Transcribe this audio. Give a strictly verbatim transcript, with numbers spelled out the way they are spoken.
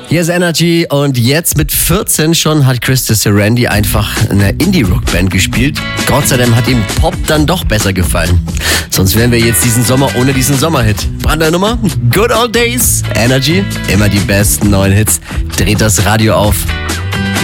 Hier ist Energy und jetzt mit vierzehn schon hat Krista Serendi einfach eine Indie-Rock-Band gespielt. Gott sei Dank hat ihm Pop dann doch besser gefallen. Sonst wären wir jetzt diesen Sommer ohne diesen Sommerhit. Brandneue Nummer, Good Old Days, Energy, immer die besten neuen Hits. Dreht das Radio auf.